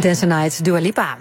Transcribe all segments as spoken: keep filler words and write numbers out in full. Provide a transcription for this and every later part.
Dance the Night, Dua Lipa.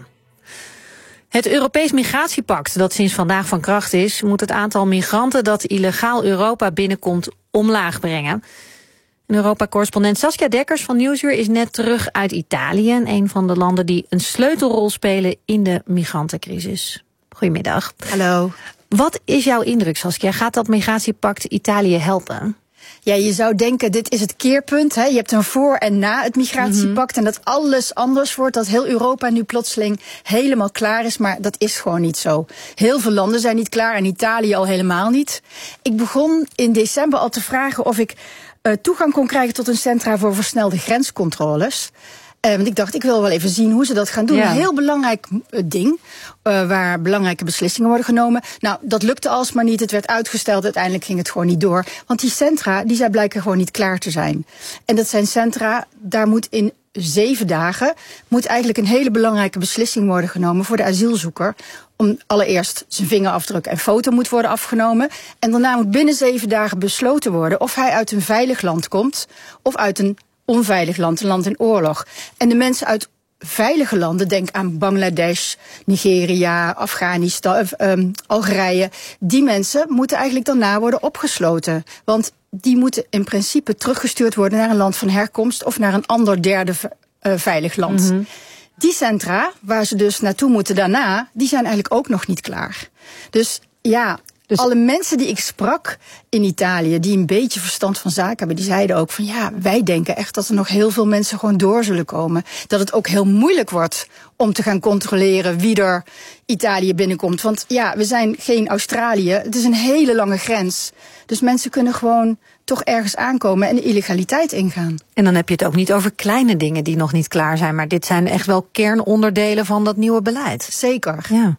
Het Europees Migratiepact, dat sinds vandaag van kracht is, moet het aantal migranten dat illegaal Europa binnenkomt omlaag brengen. Europa-correspondent Saskia Dekkers van Nieuwsuur is net terug uit Italië, een van de landen die een sleutelrol spelen in de migrantencrisis. Goedemiddag. Hallo. Wat is jouw indruk, Saskia? Gaat dat migratiepact Italië helpen? Ja, je zou denken, dit is het keerpunt. Hè? Je hebt een voor en na het migratiepact. Mm-hmm. En dat alles anders wordt, dat heel Europa nu plotseling helemaal klaar is. Maar dat is gewoon niet zo. Heel veel landen zijn niet klaar en Italië al helemaal niet. Ik begon in december al te vragen of ik uh, toegang kon krijgen tot een centra voor versnelde grenscontroles. Uh, want ik dacht, ik wil wel even zien hoe ze dat gaan doen. Ja. Een heel belangrijk uh, ding, uh, waar belangrijke beslissingen worden genomen. Nou, dat lukte alsmaar niet. Het werd uitgesteld. Uiteindelijk ging het gewoon niet door. Want die centra, die zijn blijken gewoon niet klaar te zijn. En dat zijn centra, daar moet in zeven dagen moet eigenlijk een hele belangrijke beslissing worden genomen voor de asielzoeker. Om allereerst zijn vingerafdruk en foto moet worden afgenomen. En daarna moet binnen zeven dagen besloten worden of hij uit een veilig land komt of uit een onveilig land, een land in oorlog. En de mensen uit veilige landen, denk aan Bangladesh, Nigeria, Afghanistan, uh, um, Algerije. Die mensen moeten eigenlijk daarna worden opgesloten. Want die moeten in principe teruggestuurd worden naar een land van herkomst of naar een ander derde uh, veilig land. Mm-hmm. Die centra, waar ze dus naartoe moeten daarna, die zijn eigenlijk ook nog niet klaar. Dus ja, Dus alle mensen die ik sprak in Italië, die een beetje verstand van zaken hebben, die zeiden ook van ja, wij denken echt dat er nog heel veel mensen gewoon door zullen komen. Dat het ook heel moeilijk wordt om te gaan controleren wie er Italië binnenkomt. Want ja, we zijn geen Australië. Het is een hele lange grens. Dus mensen kunnen gewoon toch ergens aankomen en de illegaliteit ingaan. En dan heb je het ook niet over kleine dingen die nog niet klaar zijn. Maar dit zijn echt wel kernonderdelen van dat nieuwe beleid. Zeker. Ja.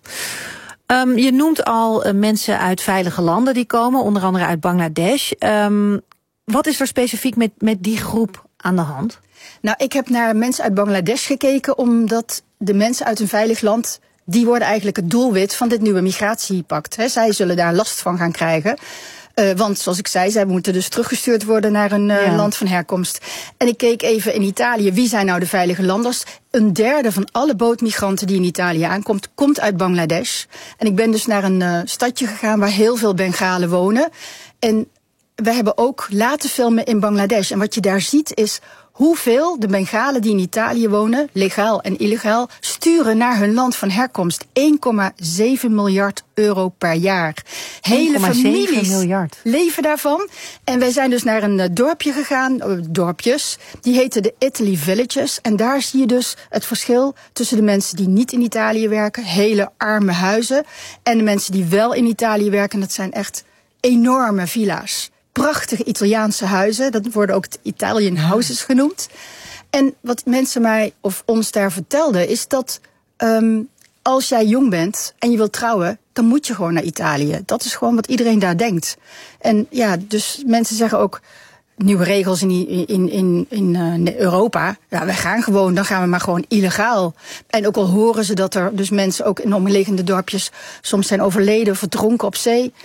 Um, je noemt al uh, mensen uit veilige landen die komen, onder andere uit Bangladesh. Um, wat is er specifiek met, met die groep aan de hand? Nou, ik heb naar mensen uit Bangladesh gekeken, omdat de mensen uit een veilig land, die worden eigenlijk het doelwit van dit nieuwe migratiepact. He, zij zullen daar last van gaan krijgen. Uh, want zoals ik zei, zij moeten dus teruggestuurd worden naar een uh, ja. land van herkomst. En ik keek even in Italië, wie zijn nou de veilige landers? Een derde van alle bootmigranten die in Italië aankomt, komt uit Bangladesh. En ik ben dus naar een uh, stadje gegaan waar heel veel Bengalen wonen. En we hebben ook laten filmen in Bangladesh. En wat je daar ziet is hoeveel de Bengalen die in Italië wonen, legaal en illegaal, sturen naar hun land van herkomst. één komma zeven miljard euro per jaar. Hele families miljard. leven daarvan. En wij zijn dus naar een uh, dorpje gegaan, uh, dorpjes, die heten de Italy Villages. En daar zie je dus het verschil tussen de mensen die niet in Italië werken, hele arme huizen, en de mensen die wel in Italië werken. Dat zijn echt enorme villa's. Prachtige Italiaanse huizen, dat worden ook de Italian houses genoemd. En wat mensen mij of ons daar vertelden is dat um, als jij jong bent en je wilt trouwen, dan moet je gewoon naar Italië. Dat is gewoon wat iedereen daar denkt. En ja, dus mensen zeggen ook nieuwe regels in, in, in, in uh, Europa. Ja, wij gaan gewoon, dan gaan we maar gewoon illegaal. En ook al horen ze dat er dus mensen ook in omliggende dorpjes soms zijn overleden, verdronken op zee.